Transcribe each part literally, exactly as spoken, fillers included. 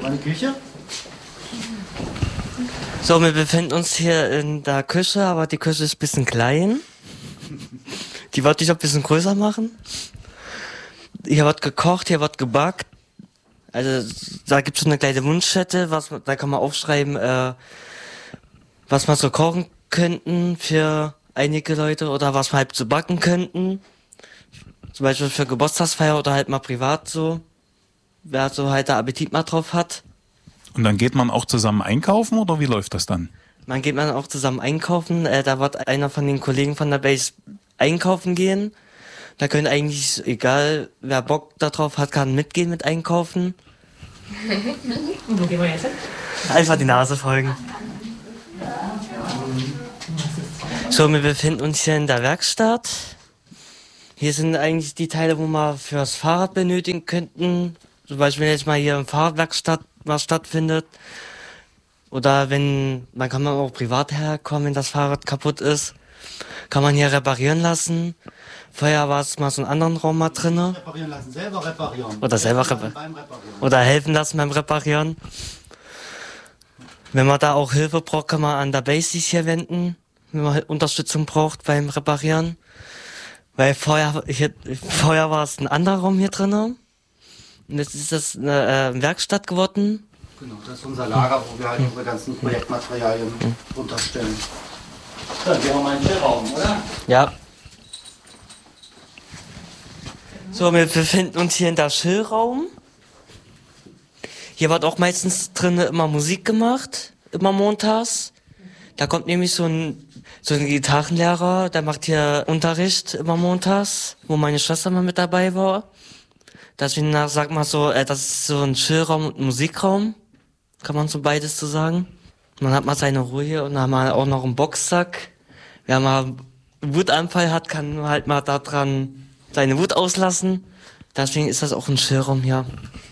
Meine Küche? So, wir befinden uns hier in der Küche, aber die Küche ist ein bisschen klein. Die wollte ich auch ein bisschen größer machen. Hier wird gekocht, hier wird gebackt. Also da gibt es so eine kleine Wunschstätte, was da kann man aufschreiben, äh, was man so kochen könnten für einige Leute oder was wir halt so backen könnten. Zum Beispiel für Geburtstagsfeier oder halt mal privat so. Wer so halt da Appetit mal drauf hat. Und dann geht man auch zusammen einkaufen oder wie läuft das dann? Man geht man auch zusammen einkaufen. Äh, da wird einer von den Kollegen von der Base einkaufen gehen. Da können eigentlich, egal wer Bock darauf hat, kann mitgehen mit einkaufen. Wo gehen wir jetzt hin? Einfach die Nase folgen. So, wir befinden uns hier in der Werkstatt. Hier sind eigentlich die Teile, wo wir fürs Fahrrad benötigen könnten. Zum Beispiel jetzt mal hier im Fahrradwerkstatt was stattfindet. Oder wenn, man kann man auch privat herkommen, wenn das Fahrrad kaputt ist. Kann man hier reparieren lassen. Vorher war es mal so einen anderen Raum mal drin. Reparieren lassen, selber reparieren. Oder selber reparieren. Oder helfen lassen beim Reparieren. Wenn man da auch Hilfe braucht, kann man an der Base sich hier wenden. Wenn man Unterstützung braucht beim Reparieren. Weil vorher, hier, vorher war es ein anderer Raum hier drin. Und jetzt ist das eine äh, Werkstatt geworden. Genau, das ist unser Lager, wo wir halt unsere ganzen Projektmaterialien mhm. unterstellen. Dann gehen wir mal in den Chillraum, oder? Ja. So, wir befinden uns hier in der Chillraum. Hier wird auch meistens drinnen immer Musik gemacht, immer montags. Da kommt nämlich so ein, so ein Gitarrenlehrer, der macht hier Unterricht immer montags, wo meine Schwester mal mit dabei war. Deswegen sag mal so, äh, das ist so ein Chillraum und ein Musikraum. Kann man so beides so sagen. Man hat mal seine Ruhe hier und dann haben wir auch noch einen Boxsack. Wer mal einen Wutanfall hat, kann halt mal da dran seine Wut auslassen. Deswegen ist das auch ein Chillraum hier.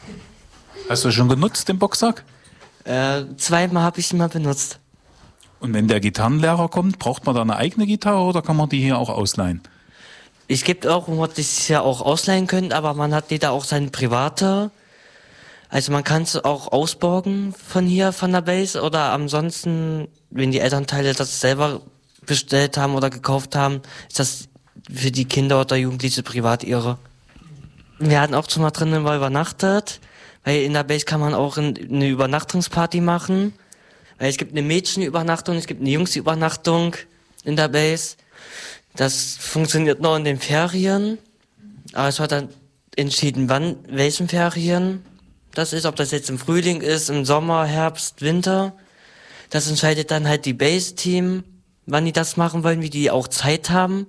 Hast du schon genutzt, den Boxsack? Äh, zweimal habe ich ihn mal benutzt. Und wenn der Gitarrenlehrer kommt, braucht man da eine eigene Gitarre oder kann man die hier auch ausleihen? Es gibt auch, wo man das ja auch ausleihen können, aber man hat jeder auch seine private. Also man kann es auch ausborgen von hier, von der Base, oder ansonsten, wenn die Elternteile das selber bestellt haben oder gekauft haben, ist das für die Kinder oder Jugendliche privat ihre. Wir hatten auch schon mal drinnen mal übernachtet, weil in der Base kann man auch eine Übernachtungsparty machen, weil es gibt eine Mädchenübernachtung, es gibt eine Jungsübernachtung in der Base. Das funktioniert nur in den Ferien, aber es wird dann entschieden, wann, welchen Ferien das ist, ob das jetzt im Frühling ist, im Sommer, Herbst, Winter. Das entscheidet dann halt die Base-Team, wann die das machen wollen, wie die auch Zeit haben.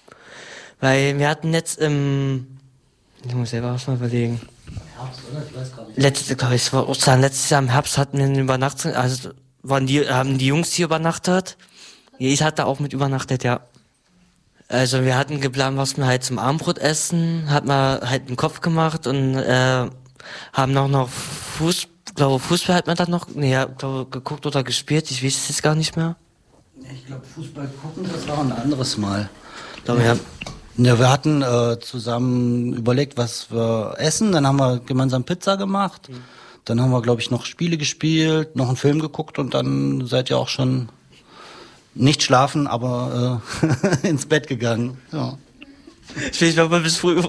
Weil wir hatten jetzt im, ich muss selber was mal überlegen. Herbst, oder? Ich weiß gar nicht. Letztes, glaube ich, es war Ostern, letztes Jahr im Herbst hatten wir eine Übernachtung, also waren die, haben die Jungs hier übernachtet. Ich hatte auch mit übernachtet, ja. Also wir hatten geplant, was wir halt zum Abendbrot essen, hat man halt einen Kopf gemacht und äh, haben auch noch Fuß, glaube Fußball hat man dann noch, nee, ja, glaube geguckt oder gespielt, ich weiß es jetzt gar nicht mehr. Ich glaube, Fußball gucken, das war ein anderes Mal. Glaube, ja. Ja, wir hatten äh, zusammen überlegt, was wir essen, dann haben wir gemeinsam Pizza gemacht, mhm. Dann haben wir, glaube ich, noch Spiele gespielt, noch einen Film geguckt und dann seid ihr auch schon nicht schlafen, aber äh, ins Bett gegangen. Ja. Ich weiß, wir bis früh,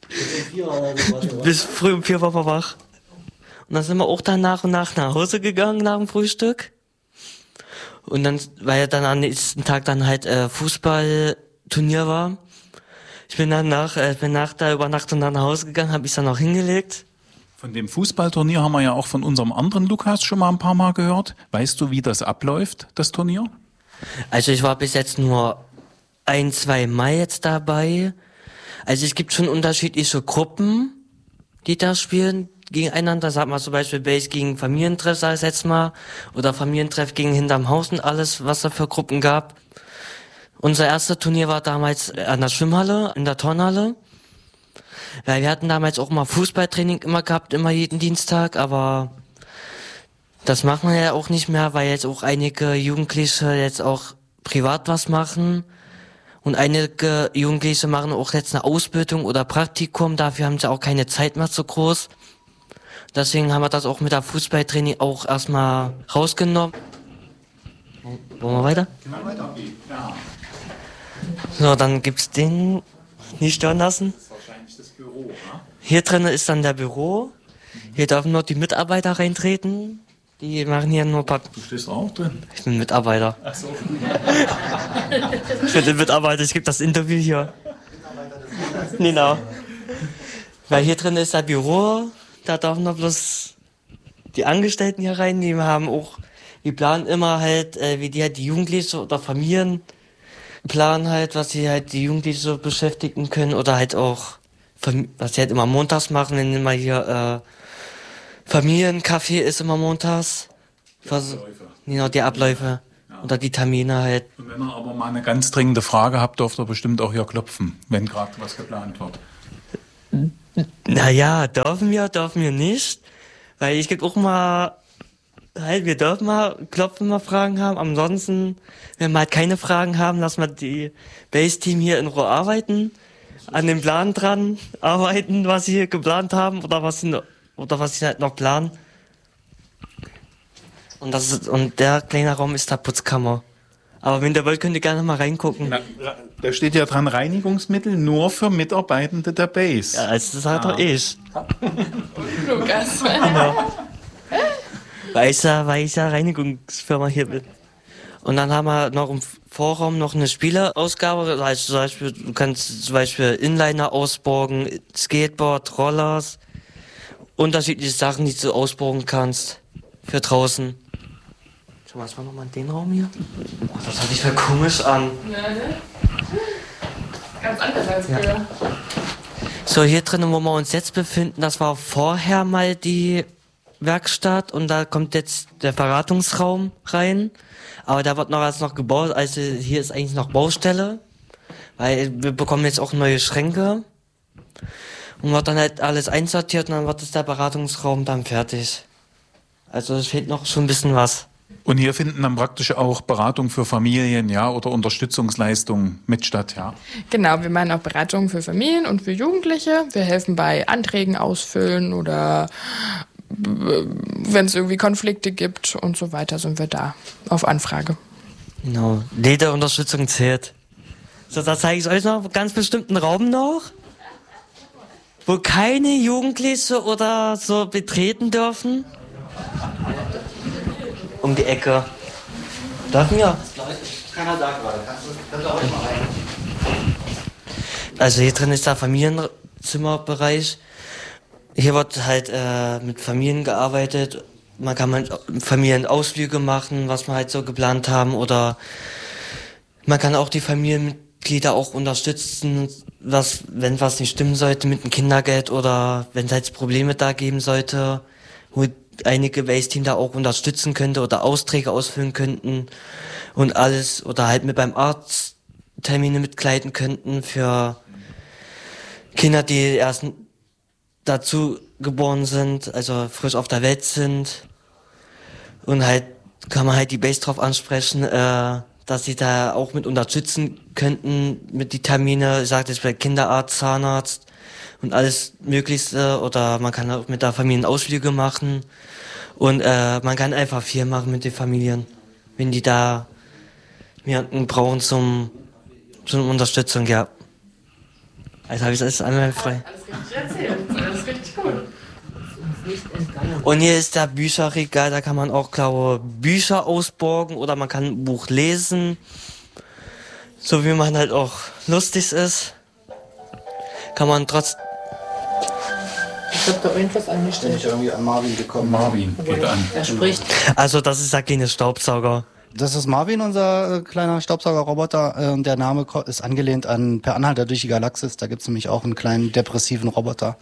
bis früh um vier waren wir wach. Und dann sind wir auch dann nach und nach nach Hause gegangen nach dem Frühstück. Und dann, weil ja dann am nächsten Tag dann halt äh, Fußballturnier war. Ich bin dann nach, äh, bin nach der Übernachtung dann nach Hause gegangen, habe ich dann auch hingelegt. Von dem Fußballturnier haben wir ja auch von unserem anderen Lukas schon mal ein paar Mal gehört. Weißt du, wie das abläuft, das Turnier? Also ich war bis jetzt nur ein, zwei Mal jetzt dabei. Also es gibt schon unterschiedliche Gruppen, die da spielen gegeneinander. Sag mal zum Beispiel Base gegen Familientreff, sag ich jetzt mal. Oder Familientreff gegen hinterm Haus und alles, was da für Gruppen gab. Unser erstes Turnier war damals an der Schwimmhalle, in der Turnhalle. Weil wir hatten damals auch mal Fußballtraining immer gehabt, immer jeden Dienstag, aber das macht man ja auch nicht mehr, weil jetzt auch einige Jugendliche jetzt auch privat was machen. Und einige Jugendliche machen auch jetzt eine Ausbildung oder Praktikum, dafür haben sie auch keine Zeit mehr so groß. Deswegen haben wir das auch mit der Fußballtraining auch erstmal rausgenommen. Wollen wir weiter? So, dann gibt's den nicht stören lassen. Das ist wahrscheinlich das Büro, ne? Hier drin ist dann der Büro. Hier dürfen nur die Mitarbeiter reintreten. Die machen hier nur Papier. Du stehst auch drin? Ich bin Mitarbeiter. Ach so. Ich bin Mitarbeiter, ich gebe das Interview hier. Genau. Weil hier drin ist das Büro, da dürfen nur bloß die Angestellten hier rein, die haben auch, die planen immer halt, äh, wie die halt die Jugendlichen oder Familien planen halt, was sie halt die Jugendlichen so beschäftigen können oder halt auch, was sie halt immer montags machen, wenn immer hier äh, Familiencafé ist immer montags. Die Abläufe. Genau, die Abläufe. Ja. Oder die Termine halt. Und wenn ihr aber mal eine ganz dringende Frage habt, dürft ihr bestimmt auch hier klopfen, wenn gerade was geplant wird. Naja, dürfen wir, dürfen wir nicht. Weil ich krieg auch mal, halt, wir dürfen mal klopfen, mal Fragen haben. Ansonsten, wenn wir halt keine Fragen haben, lassen wir die Base-Team hier in Ruhe arbeiten, an dem Plan dran arbeiten, was sie hier geplant haben oder was sie, oder was sie halt noch planen. Und das ist, und der kleine Raum ist der Putzkammer. Aber wenn ihr wollt, könnt ihr gerne mal reingucken. Na, da steht ja dran, Reinigungsmittel nur für Mitarbeitende der Base. Ja, also das hat doch ich. Lukas. Weil ich ja, weil ich ja Reinigungsfirma hier bin. Und dann haben wir noch im Vorraum noch eine Spielerausgabe. Also zum Beispiel, du kannst zum Beispiel Inliner ausborgen, Skateboard, Rollers. Unterschiedliche Sachen, die du ausborgen kannst. Für draußen. Schau mal, was war nochmal in den Raum hier? Oh, das hört sich voll komisch an. Ja, ne? Ganz anders als früher. Ja. So, hier drinnen, wo wir uns jetzt befinden, das war vorher mal die Werkstatt und da kommt jetzt der Beratungsraum rein. Aber da wird noch alles noch gebaut, also hier ist eigentlich noch Baustelle. Weil wir bekommen jetzt auch neue Schränke. Und wird dann halt alles einsortiert und dann wird jetzt der Beratungsraum dann fertig. Also es fehlt noch schon ein bisschen was. Und hier finden dann praktisch auch Beratung für Familien, ja, oder Unterstützungsleistungen mit statt, ja? Genau, wir machen auch Beratungen für Familien und für Jugendliche. Wir helfen bei Anträgen ausfüllen oder wenn es irgendwie Konflikte gibt und so weiter, sind wir da auf Anfrage. Genau, jede Unterstützung zählt. So, da zeige ich euch noch einen ganz bestimmten Raum noch, wo keine Jugendliche oder so betreten dürfen. Um die Ecke. Dürfen wir? Keiner da gerade. Kannst du auch mal rein. Also hier drin ist der Familienzimmerbereich. Hier wird halt äh, mit Familien gearbeitet. Man kann mal Familienausflüge machen, was wir halt so geplant haben. Oder man kann auch die Familienmitglieder auch unterstützen, was, wenn was nicht stimmen sollte mit dem Kindergeld oder wenn es halt Probleme da geben sollte, wo einige Base-Team da auch unterstützen könnte oder Austräge ausfüllen könnten und alles oder halt mit beim Arzt Termine mitgleiten könnten für Kinder, die erst dazu geboren sind, also frisch auf der Welt sind. Und halt kann man halt die Base drauf ansprechen, äh, dass sie da auch mit unterstützen könnten mit die Termine, ich sagte jetzt bei Kinderarzt, Zahnarzt und alles Möglichste, oder man kann auch mit der Familie Ausflüge machen und äh, man kann einfach viel machen mit den Familien, wenn die da jemanden brauchen zum, zum Unterstützung, ja. Also habe ich das einmal frei. Alles richtig erzählt, das ist richtig cool. Und hier ist der Bücherregal, da kann man auch, glaube ich, Bücher ausborgen oder man kann ein Buch lesen, so wie man halt auch lustig ist, kann man trotz... Ich hab da irgendwas angestellt. Bin ich irgendwie an Marvin gekommen. Marvin, geht an. Er spricht. Also das ist ja keine Staubsauger. Das ist Marvin, unser äh, kleiner Staubsaugerroboter. Äh, der Name ko- ist angelehnt an Per Anhalter durch die Galaxis. Da gibt's nämlich auch einen kleinen depressiven Roboter.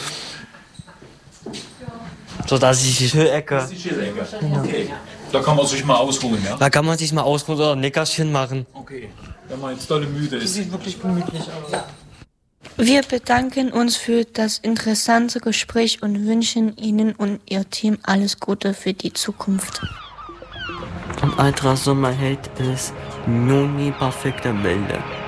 So, das ist die Schillecke. Das ist die Schillecke. Okay. Da kann man sich mal ausruhen, ja? Da kann man sich mal ausruhen oder ein Nickerchen machen. Okay. Wenn man jetzt dolle müde ist. Sieht wirklich gemütlich aus. Ja. Wir bedanken uns für das interessante Gespräch und wünschen Ihnen und Ihr Team alles Gute für die Zukunft. Und Ultrasommerheld ist Moni perfekte Bilder.